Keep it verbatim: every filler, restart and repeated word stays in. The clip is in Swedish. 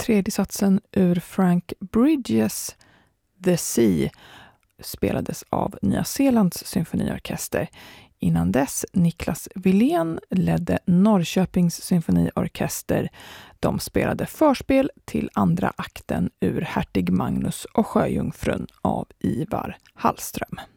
tredje satsen ur Frank Bridges The Sea spelades av Nya Zeelands symfoniorkester. Innan dess Niklas Wilén ledde Norrköpings symfoniorkester. De spelade förspel till andra akten ur Hertig Magnus och Sjöjungfrun av Ivar Hallström.